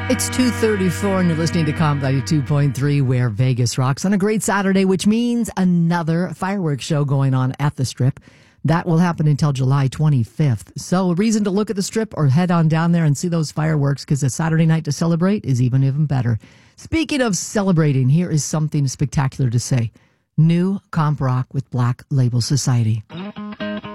It's 2:34 and you're listening to Comp 92.3 where Vegas rocks on a great Saturday, which means another fireworks show going on at the Strip. That will happen until July 25th. So a reason to look at the Strip or head on down there and see those fireworks because a Saturday night to celebrate is even better. Speaking of celebrating, here is something spectacular to say. New comp rock with Black Label Society.